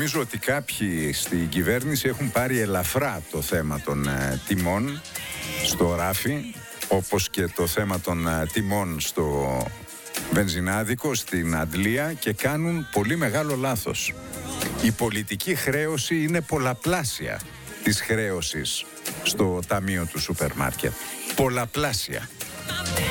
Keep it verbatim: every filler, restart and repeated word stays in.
νομίζω ότι κάποιοι στην κυβέρνηση έχουν πάρει ελαφρά το θέμα των ε, τιμών στο ράφι, όπως και το θέμα των ε, τιμών στο βενζινάδικο, στην Αντλία, και κάνουν πολύ μεγάλο λάθος. Η πολιτική χρέωση είναι πολλαπλάσια της χρέωσης στο ταμείο του σούπερ μάρκετ. Πολλαπλάσια.